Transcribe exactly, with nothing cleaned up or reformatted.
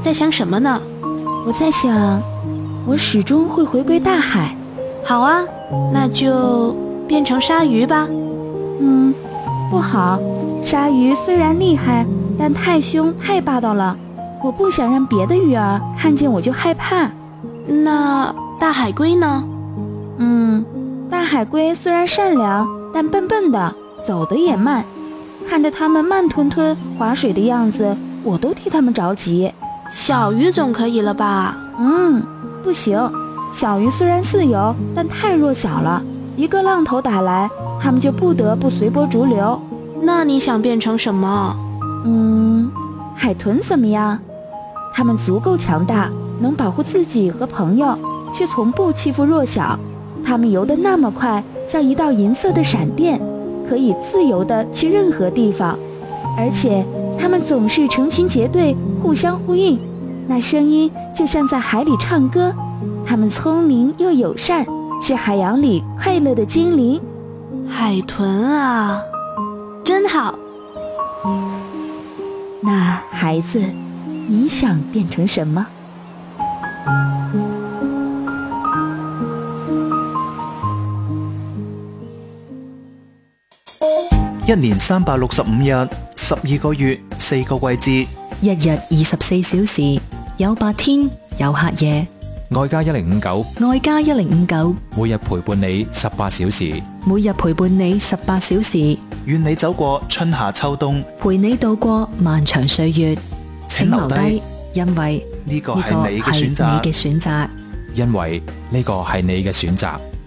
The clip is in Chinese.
在想什么呢？ 我在想，我始终会回归大海。 好啊，那就变成鲨鱼吧。 嗯，不好，鲨鱼虽然厉害，但太凶太霸道了，我不想让别的鱼儿看见我就害怕。 那大海龟呢？ 嗯，大海龟虽然善良，但笨笨的，走得也慢，看着它们慢吞吞划水的样子，我都替它们着急。 小鱼总可以了吧？ 嗯，不行，小鱼虽然自由，但太弱小了，一个浪头打来，它们就不得不随波逐流。 那你想变成什么？ 嗯，海豚怎么样？它们足够强大，能保护自己和朋友，却从不欺负弱小。它们游得那么快，像一道银色的闪电，可以自由地去任何地方。而且它们总是成群结队，互相呼应，那声音就像在海里唱歌。它们聪明又友善，是海洋里快乐的精灵。 海豚啊，真好。 那孩子，你想变成什么？ 一年三百六十五日，十二個月，四個季節， 一日二十四小時，有白天，有黑夜。 愛家一零五九， 愛家一零五九， 每日陪伴你十八小時， 每日陪伴你十八小時， 願你走過春夏秋冬， 陪你度過漫長歲月。請留低，因為呢個係你嘅選擇， 呢個係你嘅選擇， 因為呢個係你嘅選擇。